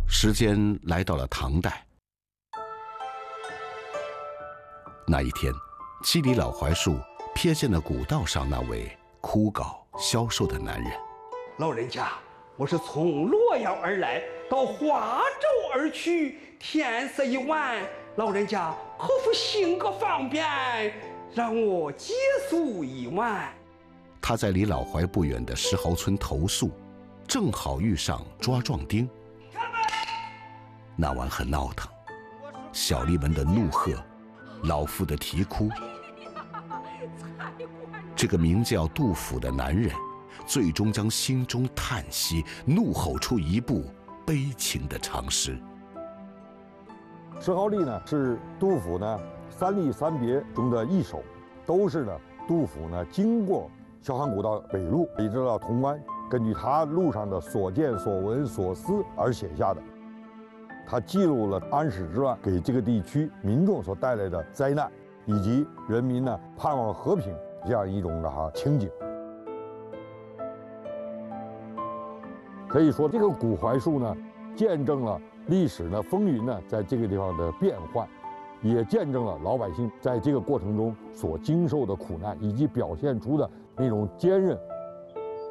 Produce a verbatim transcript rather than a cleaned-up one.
时间来到了唐代。那一天，七里老槐树瞥见了古道上那位枯槁消瘦的男人。 老人家，我是从洛阳而来，到华州而去，天色已晚，老人家可否行个方便，让我借宿一晚？ 他在离老槐不远的石壕村投宿，正好遇上抓壮丁。那晚很闹腾，小吏们的怒喝，老妇的啼哭。这个名叫杜甫的男人，最终将心中叹息怒吼出一部悲情的长诗。 石壕吏呢，是杜甫呢三吏三别中的一首，都是呢杜甫呢经过萧汉古道北路，一直到潼关，根据他路上的所见所闻所思而写下的。他记录了安史之乱给这个地区民众所带来的灾难，以及人民呢盼望和平这样一种的哈情景。可以说，这个古槐树呢，见证了历史呢风云呢在这个地方的变幻，也见证了老百姓在这个过程中所经受的苦难，以及表现出的那种坚韧